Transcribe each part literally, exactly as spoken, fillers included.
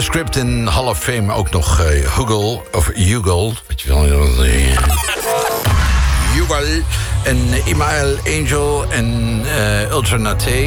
Script in Hall of Fame ook nog uh, Hugel, of Hugel, weet je wel. Uh, Hugel en Imael Angel en uh, Ultra Naté.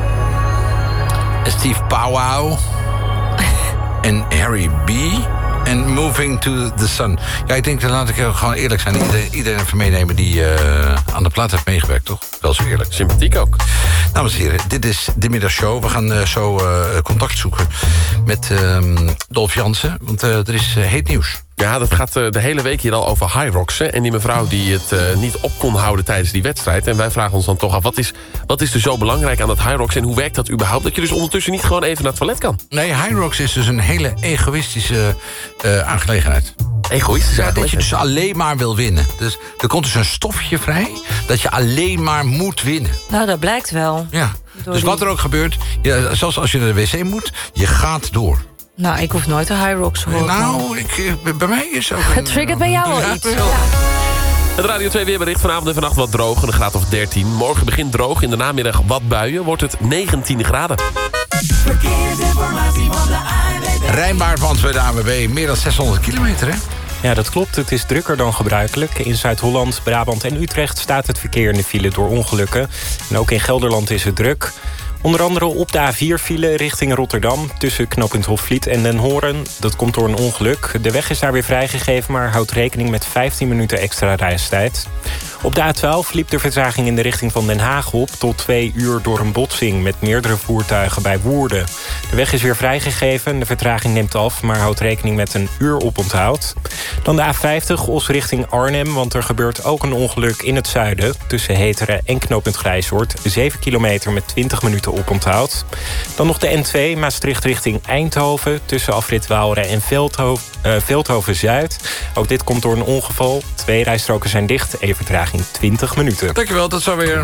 En Steve Powwow. En Harry B. En Moving to the Sun. Ja, ik denk, dat laat ik gewoon eerlijk zijn. Iedereen, iedereen even meenemen die uh, aan de plaat heeft meegewerkt, toch? Wel zo eerlijk. Sympathiek ook. Dames en heren, dit is de middagshow. We gaan uh, zo uh, contact zoeken met uh, Dolf Jansen. Want uh, er is uh, heet nieuws. Ja, dat gaat uh, de hele week hier al over Hyrox. Hè? En die mevrouw die het uh, niet op kon houden tijdens die wedstrijd. En wij vragen ons dan toch af, wat is, wat is er zo belangrijk aan dat Hyrox? En hoe werkt dat überhaupt? Dat je dus ondertussen niet gewoon even naar het toilet kan. Nee, Hyrox is dus een hele egoïstische uh, aangelegenheid. Egoïstische Ja, dat je dus alleen maar wil winnen. Dus er komt dus een stofje vrij dat je alleen maar moet winnen. Nou, dat blijkt wel. Ja, dus wat er ook gebeurt, ja, zelfs als je naar de wc moet, je gaat door. Nou, ik hoef nooit de Hyrox te horen. Nou, ik, bij mij is ook... Het triggert bij jou wel ja, iets. Ja. Ja. Het Radio twee weerbericht vanavond en vannacht wat droog. Een graad of dertien. Morgen begint droog. In de namiddag wat buien. Wordt het negentien graden. Verkeersinformatie van de A N W B. Rijnbaar van de A N W B, meer dan zeshonderd kilometer, hè? Ja, dat klopt. Het is drukker dan gebruikelijk. In Zuid-Holland, Brabant en Utrecht staat het verkeer in de file door ongelukken. En ook in Gelderland is het druk. Onder andere op de A vier file richting Rotterdam... tussen knooppunt Hofvliet en Den Horen. Dat komt door een ongeluk. De weg is daar weer vrijgegeven... maar houdt rekening met vijftien minuten extra reistijd. Op de A twaalf liep de vertraging in de richting van Den Haag op... tot twee uur door een botsing met meerdere voertuigen bij Woerden. De weg is weer vrijgegeven. De vertraging neemt af, maar houdt rekening met een uur oponthoud. Dan de A vijftig, Os richting Arnhem... want er gebeurt ook een ongeluk in het zuiden... tussen Heteren en knooppunt Grijshoort. zeven kilometer met twintig minuten oponthoud. Dan nog de N twee, Maastricht richting Eindhoven... tussen afrit Waalre en Veldhoven, uh, Veldhoven-Zuid. Ook dit komt door een ongeval. Twee rijstroken zijn dicht. Even vertraging twintig minuten. Dankjewel, tot zo weer.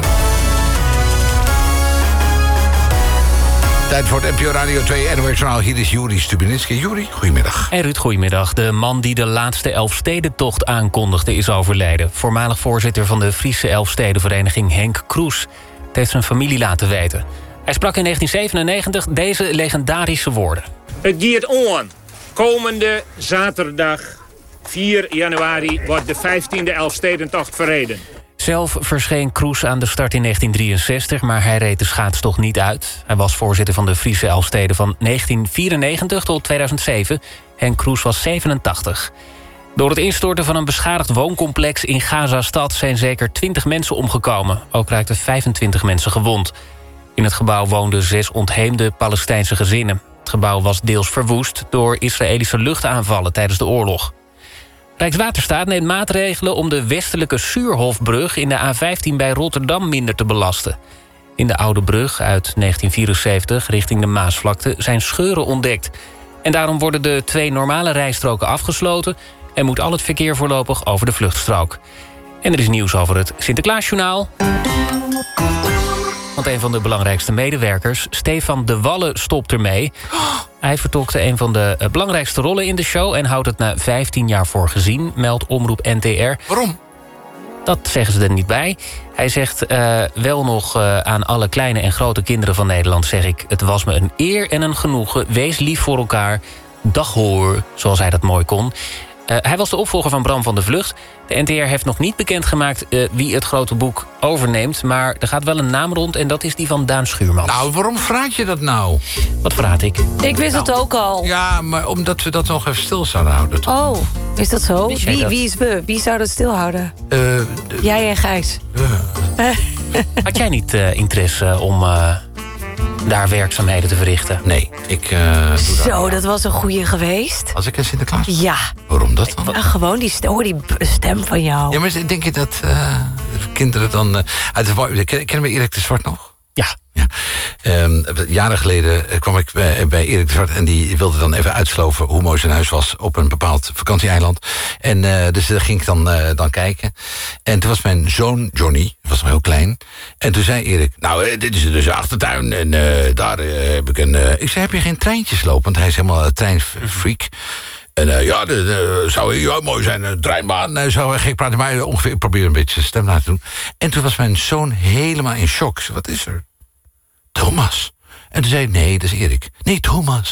Tijd voor het N P O Radio twee N O S-journaal. Hier is Juri Stubenitski. Juri, goedemiddag. En Ruud, goedemiddag. De man die de laatste Elfstedentocht aankondigde is overleden. Voormalig voorzitter van de Friese Elfstedenvereniging Henk Kroes. Het heeft zijn familie laten weten. Hij sprak in negentien zevenennegentig deze legendarische woorden. Het giert on. Komende zaterdag vier januari wordt de vijftiende Elfstedentocht verreden. Zelf verscheen Kroes aan de start in negentien drieënzestig... maar hij reed de schaatstocht niet uit. Hij was voorzitter van de Friese Elfsteden van negentien vierennegentig tot tweeduizend zeven. Henk Kroes was zevenentachtig. Door het instorten van een beschadigd wooncomplex in Gaza-stad... zijn zeker twintig mensen omgekomen. Ook raakten vijfentwintig mensen gewond. In het gebouw woonden zes ontheemde Palestijnse gezinnen. Het gebouw was deels verwoest door Israëlische luchtaanvallen tijdens de oorlog. Rijkswaterstaat neemt maatregelen om de westelijke Suurhofbrug... in de A vijftien bij Rotterdam minder te belasten. In de oude brug uit negentien vierenzeventig richting de Maasvlakte zijn scheuren ontdekt. En daarom worden de twee normale rijstroken afgesloten... en moet al het verkeer voorlopig over de vluchtstrook. En er is nieuws over het Sinterklaasjournaal. Want een van de belangrijkste medewerkers, Stefan de Wallen, stopt ermee. Hij vertolkte een van de belangrijkste rollen in de show... en houdt het na vijftien jaar voor gezien, meldt Omroep N T R. Waarom? Dat zeggen ze er niet bij. Hij zegt uh, wel nog uh, aan alle kleine en grote kinderen van Nederland... zeg ik, het was me een eer en een genoegen. Wees lief voor elkaar. Dag hoor, zoals hij dat mooi kon. Uh, hij was de opvolger van Bram van de Vlucht. De N T R heeft nog niet bekendgemaakt uh, wie het grote boek overneemt... maar er gaat wel een naam rond en dat is die van Daan Schuurmans. Nou, waarom vraag je dat nou? Wat verraad ik? Ik wist het ook al. Ja, maar omdat we dat nog even stil zouden houden. Toch? Oh, is dat zo? Wist jij Wie, dat? wie is we? Wie zou dat stilhouden? Uh, de, Jij en Gijs. uh. Had jij niet uh, interesse om uh, daar werkzaamheden te verrichten? Nee, ik uh, doe Zo, dat. dat was een goeie geweest. Als ik een Sinterklaas... Ja. Waarom dat dan? Ah, gewoon die, st- oh, die b- stem van jou. Ja, maar denk je dat uh, kinderen dan... Uh, uit de, ken, kennen we Erik de Zwart nog? Ja. Ja. Um, jaren geleden kwam ik bij, bij Erik de Zwart... en die wilde dan even uitsloven hoe mooi zijn huis was... op een bepaald vakantieeiland. En uh, dus daar ging ik dan, uh, dan kijken. En toen was mijn zoon Johnny, was nog heel klein... en toen zei Erik, nou, uh, dit is dus de achtertuin... en uh, daar uh, heb ik een... Uh, ik zei, heb je geen treintjes lopen? Want hij is helemaal een treinfreak... En uh, ja, dat uh, zou heel mooi zijn, een treinbaan. Uh, zou gek praten, maar ongeveer, ik probeer een beetje zijn stem na te doen. En toen was mijn zoon helemaal in shock. Wat is er? Thomas. En toen zei hij, nee, dat is Erik. Nee, Thomas.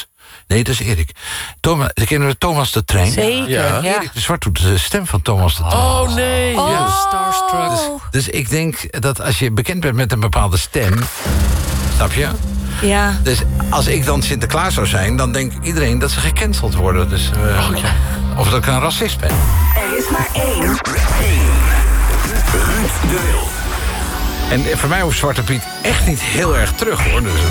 Nee, dat is Erik. Thomas, kennen we Thomas de Train? Zeker, Ja. ja. Erik de Zwart doet de stem van Thomas de Train. Oh nee. Oh. Ja. Starstruck. Dus, dus ik denk dat als je bekend bent met een bepaalde stem... Snap je? Ja. Dus als ik dan Sinterklaas zou zijn... dan denkt iedereen dat ze gecanceld worden. Dus, uh, of dat ik een racist ben. Er is maar één. Eén. Ruud de Wild. En voor mij hoeft Zwarte Piet echt niet heel erg terug, hoor. Dus